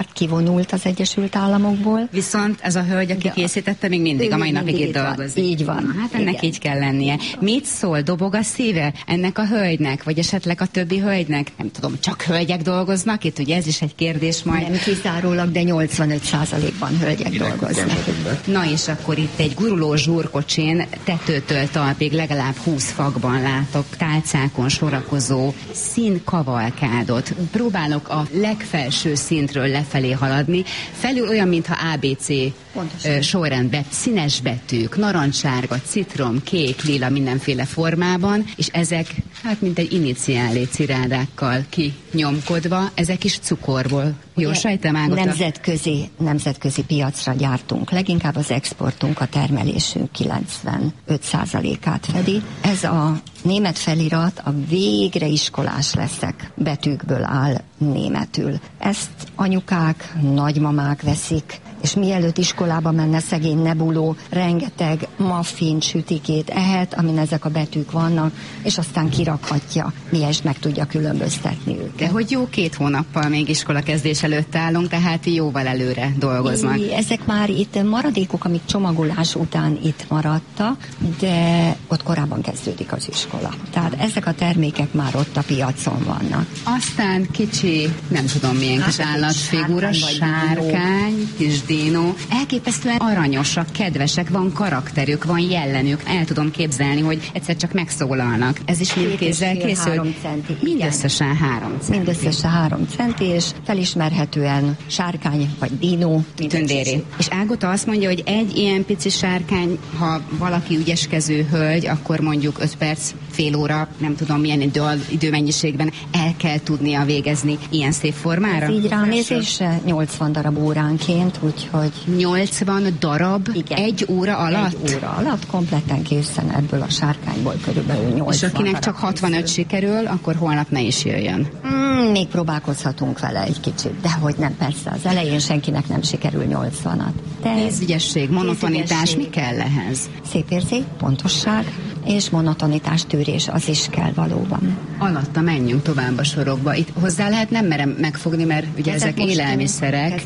kivonult az Egyesült Államokból. Viszont ez a hölgy, aki készítette, még mindig a mai napig itt dolgozik. Így van. Hát ennek így kell lennie. Mit szól, dobog a szíve ennek a hölgynek, vagy esetleg a többi hölgynek? Nem tudom, csak hölgyek dolgoznak itt, ugye ez is egy kérdés majd. Nem kizárólag, de 85%-ban hölgyek dolgoznak. Na és akkor itt egy guruló zsúrkocsin tetőtől talpig legalább 20 fakban látok tálcákon sorakozó színkavalkádot. Próbálok a legfelső szintről lefelé haladni. Felül olyan, mintha ABC sorrendben, színes betűk, narancssárga, citrom, kék, lila, mindenféle formában, és ezek, hát mint egy iniciálé cirádákkal kinyomkodva, ezek is cukorból. Jó, sejtem, Ágota? Nemzetközi piacra gyártunk. Leginkább az exportunk, a termelésünk 95%-át fedi. Ez a német felirat a végre iskolás leszek betűkből áll németül. Ezt anyukák, nagymamák veszik, és mielőtt iskolába menne szegény Nebuló, rengeteg muffin, sütikét ehet, amin ezek a betűk vannak, és aztán kirakhatja, mihez meg tudja különböztetni őket. De hogy jó 2 hónappal még iskolakezdés előtt állunk, tehát jóval előre dolgoznak. Ezek már itt maradékok, amik csomagolás után itt maradtak, de ott korábban kezdődik az iskola. Tehát ezek a termékek már ott a piacon vannak. Aztán kicsi, nem tudom milyen kis állatfigura, sárkány, kis dinó. Elképesztően aranyosak, kedvesek, van karakterük, van jellemük. El tudom képzelni, hogy egyszer csak megszólalnak. Ez is mindkézzel készül. Mindösszesen 3 centi. Mindösszesen 3 centi, és felismerhetően sárkány vagy dinó. Tündéri. És Ágota azt mondja, hogy egy ilyen pici sárkány, ha valaki ügyeskező hölgy, akkor mondjuk 5 perc, fél óra, nem tudom milyen időmennyiségben el kell tudnia végezni ilyen szép formára. Ez így ránézésre 80 darab óránként, úgyhogy... 80 darab? Igen. 1 óra alatt? 1 óra alatt kompletten készen ebből a sárkányból körülbelül 80. És akinek csak 65 sikerül, akkor holnap ne is jöjjön. Még próbálkozhatunk vele egy kicsit, de hogy nem, persze az elején senkinek nem sikerül 80-at. Kézügyesség, monotonitás, mi kell ehhez? Szép érzék, pontosság, és monotonitás, tűrés, az is kell valóban. Alatta menjünk tovább a sorokba. Itt hozzá lehet, nem merem megfogni, mert ugye ezek élelmiszerek.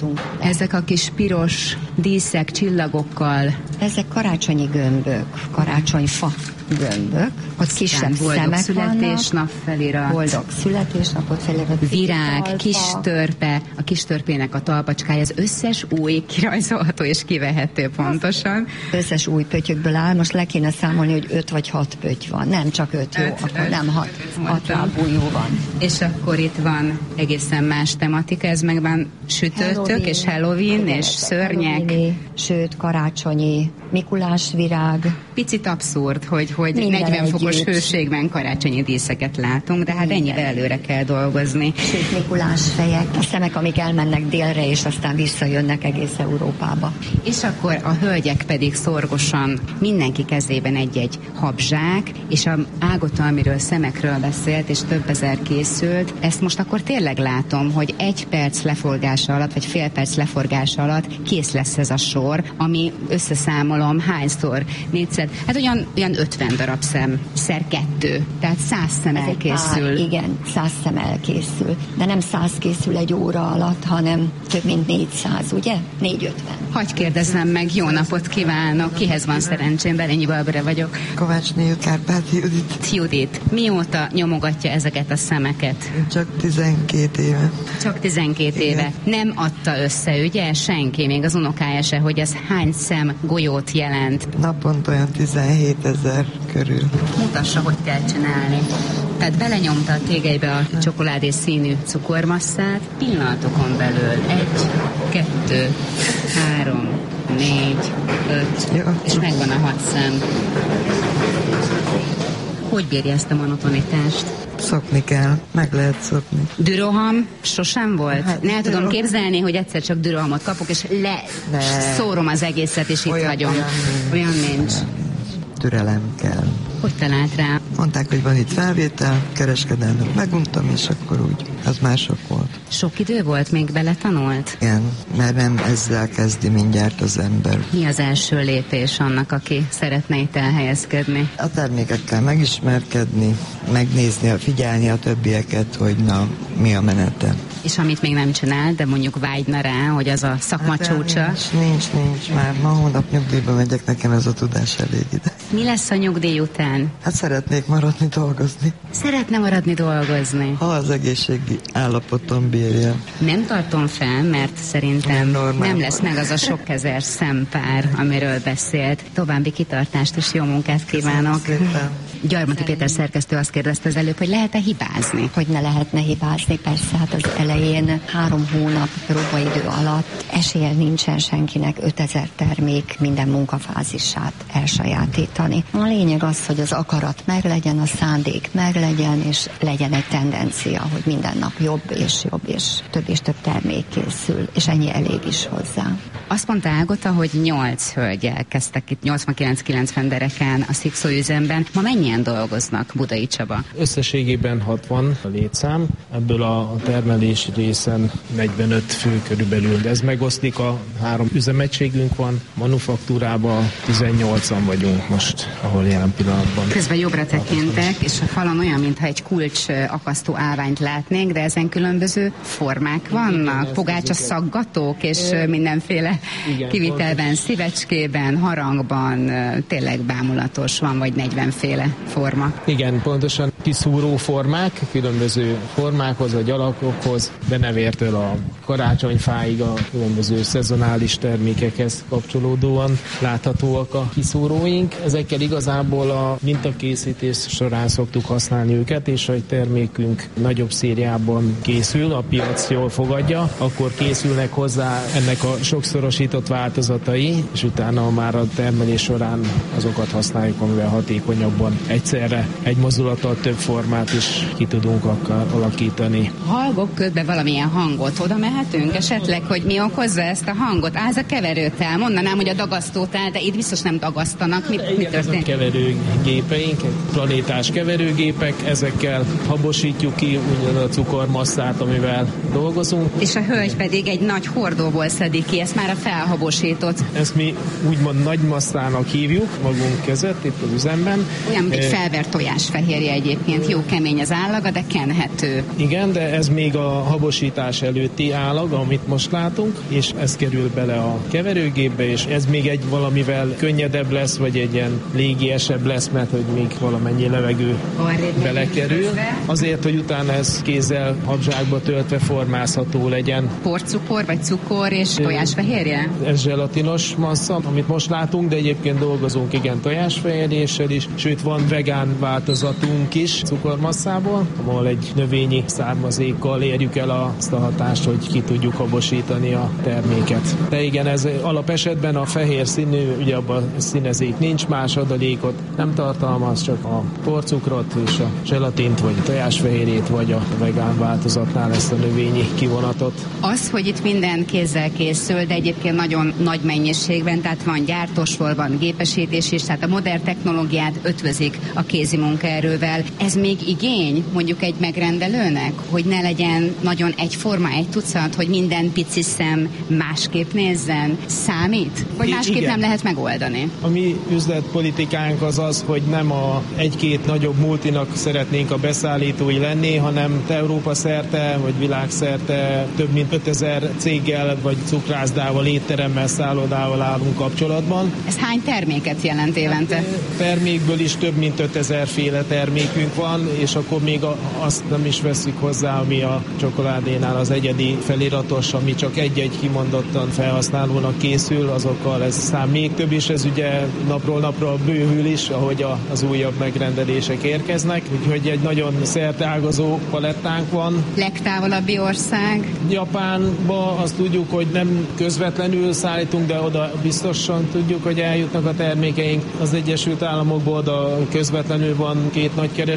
Ezek a kis piros díszek, csillagokkal. Ezek karácsonyi gömbök, karácsonyfa gömbök. Ott kisebb szemek születésnap felirat. Boldog születésnapot felirat. Virág, kis törpe, a kis törpének a talpacskája, az összes új kirajzolható és kivehető pontosan. Összes új pöttyökből áll, most le kéne számolni, hogy 5 vagy 6 pötty van. Nem csak 5, jó, akkor nem 6. 6 lábújó van. És akkor itt van egészen más tematika, ez meg van sütőtök és Halloween és szörnyek. Sőt, karácsonyi Mikulás virág. Picit abszurd, hogy 40 fokos hőségben karácsonyi díszeket látunk, de hát ennyivel előre kell dolgozni. Sőt, Mikulás fejek, a szemek, amik elmennek délre, és aztán visszajönnek egész Európába. És akkor a hölgyek pedig szorgosan, mindenki kezében egy-egy habzsák, és a Ágota, amiről szemekről beszélt, és több ezer készült, ezt most akkor tényleg látom, hogy 1 perc leforgása alatt, vagy fél perc leforgása alatt kész lesz ez a sor, ami összeszámolom hányszor, 4-szer, hát olyan 50 darab szem, szer 2, tehát 100 szem elkészül. Igen, 100 szem elkészül, de nem 100 készül 1 óra alatt, hanem több mint 400, ugye? 450. Hagy kérdezzem meg, jó napot kívánok, kihez van szerencsém, Belényi Barbara vagyok. Kovácsné Kárpáti Judit. Judit, mióta nyomogatja ezeket a szemeket? Csak 12 éve. Csak 12 éve. Nem adta össze, ugye? Senki, még az unokája se, hogy ez hány szem golyót jelent. Naponta olyan 17 000 körül. Mutassa, hogy kell csinálni. Tehát belenyomta a tégelybe a csokoládé színű cukormasszát, pillanatokon belül 1, 2, 3, 4, 5, jó. És megvan a 6 szem. Hogy bírja ezt a monotonitást? Szokni kell, meg lehet szokni. Düroham sosem volt? Hát, ne tudom képzelni, hogy egyszer csak dürohamot kapok, és szórom az egészet, és itt hagyom. Olyan nincs. Türelem kell. Hogy talált rá? Mondták, hogy van itt felvétel, kereskedelmet meguntam, és akkor úgy, az mások volt. Sok idő volt, még beletanult? Igen, mert nem ezzel kezdi mindjárt az ember. Mi az első lépés annak, aki szeretne itt elhelyezkedni? A termékekkel megismerkedni, megnézni, figyelni a többieket, hogy na, mi a menete. És amit még nem csinál, de mondjuk vágyna rá, hogy az a szakma csúcsa? Nincs. Már ma hónap nyugdíjba megyek, nekem ez a tudás elég ide. Mi lesz a nyugdíj után? Hát szeretnék maradni dolgozni. Szeretne maradni dolgozni? Ha az egészségi állapotom bírja. Nem tartom fel, mert szerintem nem lesz meg az a sok ezer szempár, amiről beszélt. További kitartást és jó munkát kívánok. Gyarmati Péter szerkesztő azt kérdezte az előbb, hogy lehet-e hibázni? Hogy ne lehetne hibázni, persze, hát az elején 3 hónap próbaidő alatt esélye nincsen senkinek 5000 termék minden munkafázisát elsajátítani. A lényeg az, hogy az akarat meglegyen, a szándék meglegyen, és legyen egy tendencia, hogy minden nap jobb és több termék készül, és ennyi elég is hozzá. Azt mondta Ágota, hogy 8 hölgyel kezdtek itt 89-90 dereken a szikszóüzemben. Ma mennyien dolgoznak, Budai Csaba? Összességében 60 a létszám, ebből a termelés részen 45 fő körülbelül. De ez megoszlik, a 3 üzemegységünk van, manufaktúrában 18-an vagyunk most, ahol jelen pillanatban. Közben jobbra tekintek, és a falon olyan, mintha egy kulcs akasztó állványt látnék, de ezen különböző formák vannak, pogácsa szaggatók, és mindenféle kivitelben, szívecskében, harangban, tényleg bámulatos van, vagy 40 féle forma. Igen, pontosan kiszúró formák, különböző formákhoz, vagy alakokhoz, de nevértől a karácsonyfáig a különböző szezonális termékekhez kapcsolódóan láthatóak a kiszúróink. Ezekkel igazából a mintakészítés során szoktuk használni őket, és ha egy termékünk nagyobb szériában készül, a piac jól fogadja, akkor készülnek hozzá ennek a sokszorosított változatai, és utána már a termelés során azokat használjuk, amivel hatékonyabban egyszerre egy mozdulattal több formát is ki tudunk alakítani. Hallgok közben valamilyen hangot, oda mehetünk esetleg, hogy mi okozza ezt a hangot? Ez a keverőtál, mondanám, hogy a dagasztótál, de itt biztos nem dagasztanak. Mi történik? Keverőgépeink, planétás keverőgépek, ezekkel habosítjuk ki ugyan a cukormasszát, amivel dolgozunk. És a hölgy pedig egy nagy hordóból szedik ki, ezt már a felhabosított. Ezt mi úgymond nagy masszának hívjuk magunk között itt az üzemben. Olyan, mint egy felvert tojásfehérje egyébként, jó kemény az állaga, de kenhető. Igen, de ez még a habosítás előtti állag, amit most látunk, és ez kerül bele a keverőgépbe, és ez még egy valamivel könnyedebb lesz, vagy egy ilyen légiesebb lesz, mert hogy még valamennyi levegő belekerül. Azért, hogy utána ez kézzel habzsákba töltve formázható legyen. Porcukor, vagy cukor és tojásfehérje? Ez zselatinos massza, amit most látunk, de egyébként dolgozunk igen tojásfehérjéssel is, sőt van vegán változatunk is cukormasszából, ahol egy növényi származékkal érjük el azt a hatást, hogy ki tudjuk habosítani a terméket. De igen, ez alapesetben a fehér színű, ugye abban színezék nincs, más adalékot nem tartalmaz, csak a porcukrot és a zselatint, vagy a tojásfehérjét, vagy a vegán változatnál ezt a növényi kivonatot. Az, hogy itt minden kézzel készül, de egyébként nagyon nagy mennyiségben, tehát van gyártósról, van gépesítés is, tehát a modern technológiát ötvözik a kézi munkaerővel. Ez még igény, mondjuk egy megrendelőnek, hogy ne legyen nagyon egyforma, egy tucat, hogy minden pici szem másképp nézzen? Számít? Vagy másképp igen. Nem lehet megoldani? A mi üzletpolitikánk az az, hogy nem a egy-két nagyobb multinak szeretnénk a beszállítói lenni, hanem Európa szerte, vagy világszerte több mint 5000 céggel, vagy cukrászdával, étteremmel, szállodával állunk kapcsolatban. Ez hány terméket jelent évente? Termékből is több mint 5000 féle termékünk van, és akkor még azt nem is veszik hozzá, ami a csokoládénál az egyedi feliratos, ami csak egy-egy kimondottan felhasználónak készül, azokkal ez szám még több, és ez ugye napról napra bővül is, ahogy az újabb megrendelések érkeznek, úgyhogy egy nagyon szerteágazó palettánk van. Legtávolabbi ország? Japánba azt tudjuk, hogy nem közvetlenül szállítunk, de oda biztosan tudjuk, hogy eljutnak a termékeink. Az Egyesült Államokból oda közvetlenül van 2 nagy kereskedő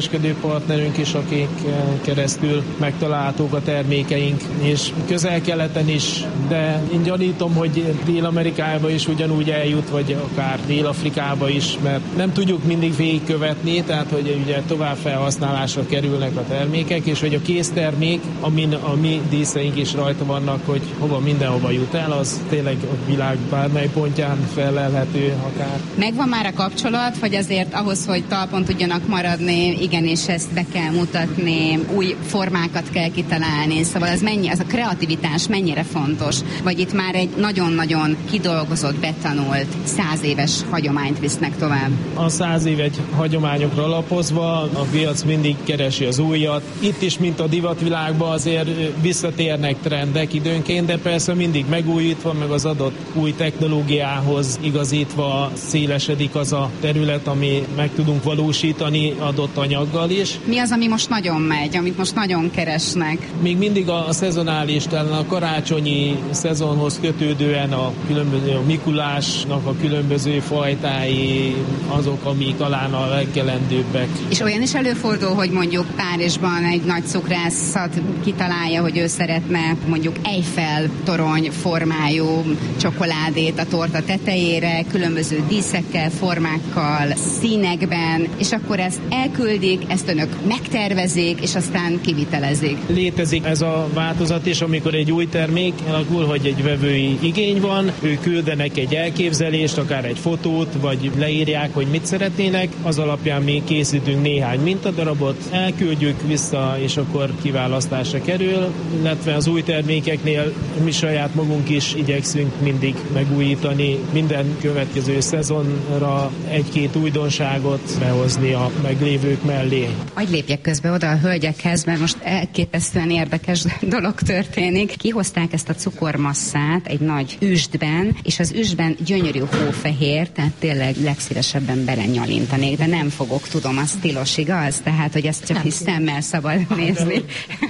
kereskedő partnerünk is, akik keresztül megtalálhatók a termékeink, és Közel-Keleten is, de én gyanítom, hogy Dél-Amerikába is ugyanúgy eljut, vagy akár Dél-Afrikába is, mert nem tudjuk mindig végigkövetni, tehát hogy ugye tovább felhasználásra kerülnek a termékek, és hogy a késztermék, amin a mi díszeink is rajta vannak, hogy mindenhova jut el, az tényleg a világ bármely pontján felelhető akár. Megvan már a kapcsolat, hogy azért ahhoz, hogy talpon tudjanak maradni, igenis ezt be kell mutatni, új formákat kell kitalálni, szóval az a kreativitás mennyire fontos, vagy itt már egy nagyon-nagyon kidolgozott, betanult 100 éves hagyományt visznek tovább? A 100 éves hagyományokra alapozva a piac mindig keresi az újat. Itt is, mint a divatvilágban, azért visszatérnek trendek időnként, de persze mindig megújítva, meg az adott új technológiához igazítva szélesedik az a terület, ami meg tudunk valósítani adott anyaggal is. Mi az, ami most nagyon megy, amit most nagyon keresnek? Még mindig a szezonális, talán a karácsonyi szezonhoz kötődően a különböző Mikulásnak a különböző fajtái azok, amik talán a legkelendőbbek. És olyan is előfordul, hogy mondjuk Párizsban egy nagy cukrászat kitalálja, hogy ő szeretne mondjuk Eiffel torony formájú csokoládét a torta tetejére, különböző díszekkel, formákkal, színekben, és akkor ezt elküldik, ezt önök megtervezik, és aztán kivitelezik. Létezik ez a változat is, amikor egy új termék alakul, hogy egy vevői igény van, ők küldenek egy elképzelést, akár egy fotót, vagy leírják, hogy mit szeretnének, az alapján mi készítünk néhány mintadarabot, elküldjük vissza, és akkor kiválasztásra kerül, illetve az új termékeknél mi saját magunk is igyekszünk mindig megújítani, minden következő szezonra egy-két újdonságot behozni a meglévők mellé. Hagy lépjek közbe oda a hölgyekhez, mert most elképesztően érdekes dolog történik. Kihozták ezt a cukormasszát egy nagy üstben, és az üstben gyönyörű hófehér, tehát tényleg legszívesebben belenyalintanék, de nem fogok, tudom, az tilos, igaz? Tehát, hogy ezt csak is szemmel szabad nézni.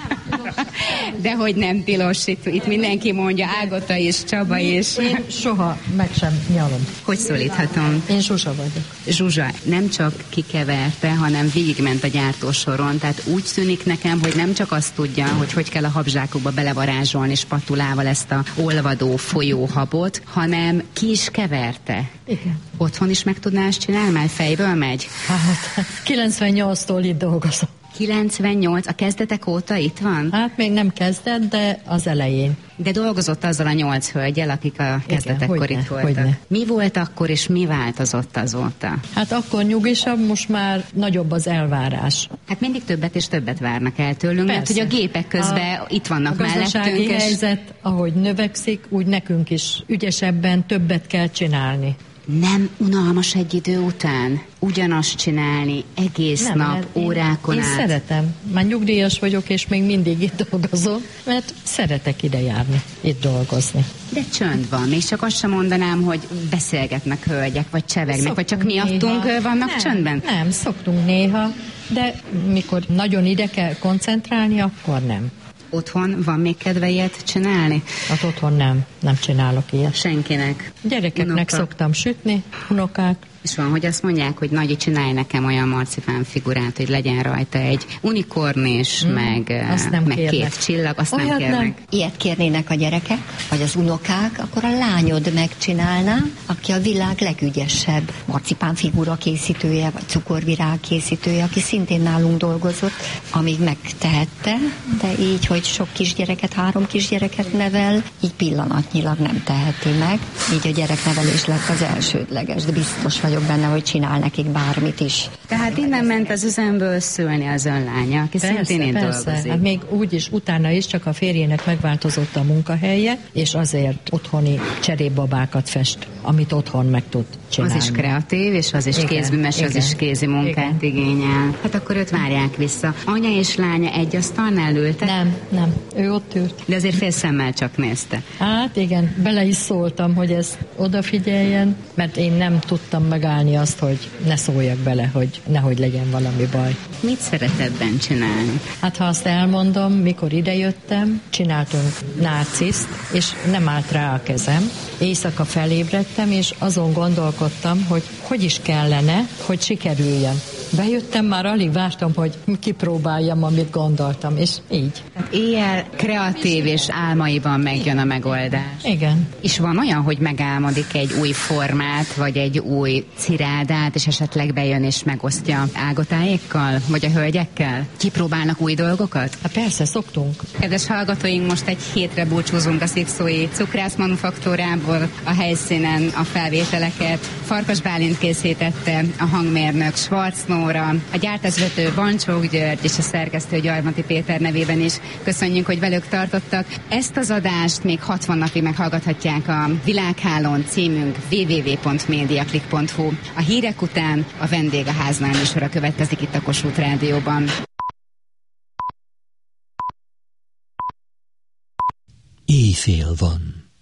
De hogy nem tilos, itt mindenki mondja, Ágota is, Csaba is. Én soha meg sem nyalom. Hogy szólíthatom? Én Zsuzsa vagyok. Zsuzsa nem csak kikeverte, hanem végigment a gyártósoron, tehát úgy tűnik nekem, hogy nem csak azt tudja, hogy kell a habzsákokba belevarázsolni spatulával ezt a olvadó folyóhabot, hanem ki is keverte. Igen. Otthon is meg tudná ezt csinálni, mert fejből megy? Hát, 98-tól itt dolgozom. 98, a kezdetek óta itt van? Hát még nem kezdett, de az elején. De dolgozott azzal a 8 hölgyel, akik a kezdetekkor itt voltak. Hogyne. Mi volt akkor, és mi változott azóta? Hát akkor nyugisabb, most már nagyobb az elvárás. Hát mindig többet és többet várnak el tőlünk, mert hogy a gépek közben itt vannak mellettünk. A gazdasági helyzet, ahogy növekszik, úgy nekünk is ügyesebben többet kell csinálni. Nem unalmas egy idő után ugyanazt csinálni egész nap, órákon át? Én szeretem. Már nyugdíjas vagyok, és még mindig itt dolgozom, mert szeretek ide járni, itt dolgozni. De csönd van. Még csak azt sem mondanám, hogy beszélgetnek hölgyek, vagy csevegnek, vagy csak miattunk vannak csöndben? Nem, szoktunk néha, de mikor nagyon ide kell koncentrálni, akkor nem. Otthon van még kedve ilyet csinálni? Hát otthon nem csinálok ilyet. Senkinek? Gyerekeknek szoktam sütni, unokák. És van, hogy azt mondják, hogy Nagyi, csinálj nekem olyan marcipán figurát, hogy legyen rajta egy unikornis, meg 2 csillag, azt olyat nem kérnek. Nem. Ilyet kérnének a gyerekek, vagy az unokák, akkor a lányod megcsinálná, aki a világ legügyesebb marcipánfigura készítője, vagy cukorvirág készítője, aki szintén nálunk dolgozott, amíg megtehette, de így, hogy sok kisgyereket, 3 kisgyereket nevel, így pillanatnyilag nem teheti meg. Így a gyereknevelés lett az elsődleges, de biztos vagyok benne, hogy csinál nekik bármit is. Tehát innen ment az üzemből szülni az önlánya, aki szintén itt dolgozik. Hát még úgy is, utána is, csak a férjének megváltozott a munkahelye, és azért otthoni cserépbabákat fest, amit otthon meg tud csinálni. Az is kreatív, és az is kézműves, az is kézi munkát igényel. Hát akkor őt várják vissza. Anya és lánya egy asztalnál ültek? Nem, ő ott ült. De azért félszemmel csak nézte. Hát igen, bele is szóltam, hogy ez odafigyeljen, mert én nem tudtam megállni azt, hogy ne szóljak bele, hogy nehogy legyen valami baj. Mit szeret ebben csinálni? Hát ha azt elmondom, mikor idejöttem, csináltunk náciszt, és nem állt rá a kezem. Éjszaka felébredtem, és azon gondolkodtam, hogy is kellene, hogy sikerüljön. Bejöttem, már alig vártam, hogy kipróbáljam, amit gondoltam, és így. Éjjel kreatív és álmaiban megjön a megoldás. Igen. És van olyan, hogy megálmodik egy új formát, vagy egy új cirádát, és esetleg bejön és megosztja ágotáékkal, vagy a hölgyekkel? Kipróbálnak új dolgokat? Hát persze, szoktunk. Kedves hallgatóink, most egy hétre búcsúzunk a Szikszói Cukrász Manufaktúrából. A helyszínen a felvételeket Farkas Bálint készítette, a hangmérnök Schwarz Nóra, a gyártásvezető Bancsók György és a szerkesztő Gyarmati Péter nevében is köszönjük, hogy velük tartottak. Ezt az adást még 60 napig meghallgathatják a Világhálón, címünk www.mediaclick.hu. A hírek után a Vendég a háznál műsora következik itt a Kossuth Rádióban. Éjfél van.